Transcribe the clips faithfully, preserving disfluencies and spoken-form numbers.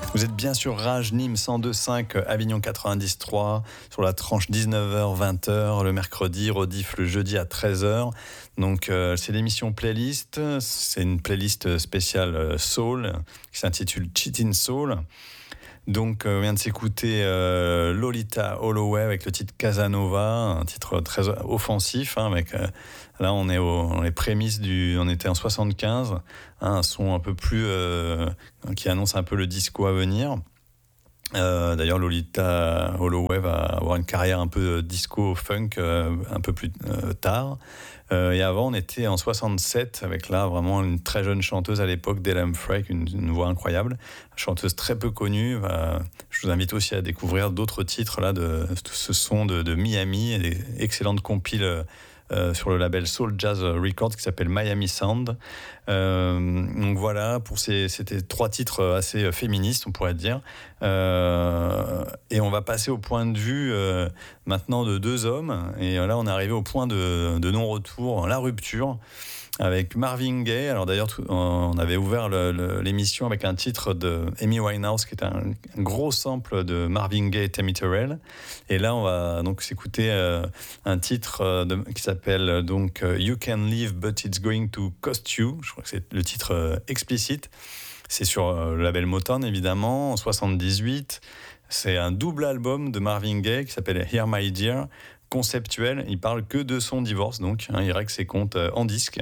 Vous êtes bien sur Rage, Nîmes cent deux virgule cinq, Avignon quatre-vingt-dix virgule trois, sur la tranche dix-neuf heures vingt heures le mercredi, rediff le jeudi à treize heures. Donc euh, c'est l'émission Playlist, c'est une playlist spéciale euh, Soul qui s'intitule Cheatin' Soul. Donc euh, on vient de s'écouter euh, Lolita Holloway avec le titre Casanova, un titre très offensif, hein, avec euh, là on est au, dans les prémices du, on était en soixante-quinze, hein, un son un peu plus euh, qui annonce un peu le disco à venir. Euh, d'ailleurs, Lolita Holloway va avoir une carrière un peu disco funk euh, un peu plus euh, tard. Euh, et avant, on était en soixante-sept avec là vraiment une très jeune chanteuse à l'époque, Della Humphrey, une, une voix incroyable, chanteuse très peu connue. Euh, je vous invite aussi à découvrir d'autres titres là de, de ce son de, de Miami et des excellentes compiles. Euh, sur le label Soul Jazz Records qui s'appelle Miami Sound. Euh, donc voilà, pour ces, c'était trois titres assez féministes, on pourrait dire. Euh, et on va passer au point de vue euh, maintenant de deux hommes. Et là, on est arrivé au point de, de non-retour, la rupture, avec Marvin Gaye. Alors d'ailleurs, tout, on avait ouvert le, le, l'émission avec un titre de Amy Winehouse, qui est un, un gros sample de Marvin Gaye et Tammy Terrell. Et là, on va donc s'écouter euh, un titre de, qui s'appelle donc You Can Leave, but it's going to cost you. Je crois que c'est le titre euh, explicite. C'est sur euh, le label Motown, évidemment, en soixante-dix-huit. C'est un double album de Marvin Gaye qui s'appelle Here My Dear, conceptuel. Il parle que de son divorce, donc hein, il règle ses comptes euh, en disque.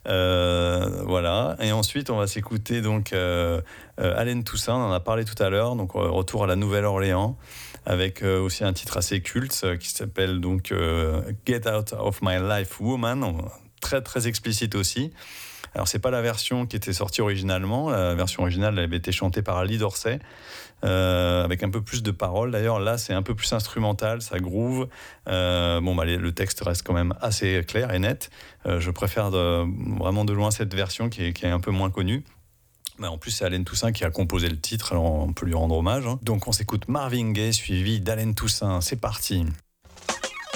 Euh, voilà. Et ensuite, on va s'écouter donc euh, euh, Allen Toussaint. On en a parlé tout à l'heure. Donc euh, retour à la Nouvelle-Orléans avec euh, aussi un titre assez culte euh, qui s'appelle donc euh, Get Out of My Life Woman. Très très explicite aussi. Alors, c'est pas la version qui était sortie originalement. La version originale elle avait été chantée par Lee Dorsey, euh, avec un peu plus de paroles. D'ailleurs, là, c'est un peu plus instrumental, ça groove. Euh, bon, bah, les, le texte reste quand même assez clair et net. Euh, je préfère de, vraiment de loin cette version qui est, qui est un peu moins connue. Mais en plus, c'est Allen Toussaint qui a composé le titre, alors on peut lui rendre hommage. Hein. Donc, on s'écoute Marvin Gaye, suivi d'Allen Toussaint. C'est parti.